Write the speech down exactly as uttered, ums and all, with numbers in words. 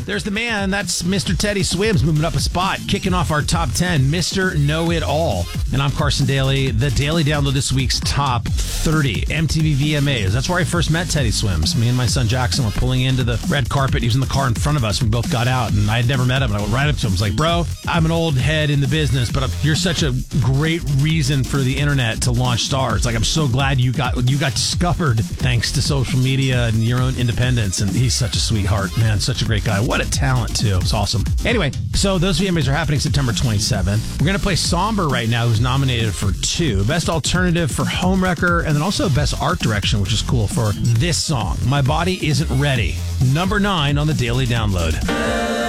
There's the man. That's Mister Teddy Swims moving up a spot, kicking off our top ten, Mister Know-It-All. And I'm Carson Daly. The Daily Download this week's top thirty M T V V M As. That's where I first met Teddy Swims. Me and my son Jackson were pulling into the red carpet. He was in the car in front of us. We both got out, and I had never met him. And I went right up to him. I was like, bro, I'm an old head in the business, but you're such a great reason for the internet to launch stars. Like, I'm so glad you got you got discovered thanks to social media and your own independence. And he's such a sweetheart, man. Such a great guy. What a talent, too. It's awesome. Anyway, so those V M As are happening September twenty-seventh. We're going to play Somber right now, who's nominated for two. Best Alternative for Homewrecker, and then also Best Art Direction, which is cool, for this song, My Body Isn't Ready. Number nine on the Daily Download.